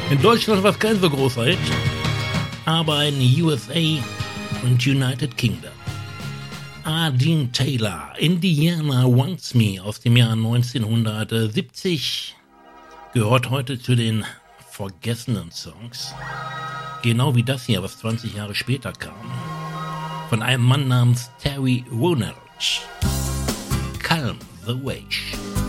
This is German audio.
In Deutschland war es kein so großer Hit, aber in USA und United Kingdom. Dean Taylor, Indiana Wants Me aus dem Jahr 1970, gehört heute zu den vergessenen Songs. Genau wie das hier, was 20 Jahre später kam. Von einem Mann namens Terry Ronalds. Calm the Wave.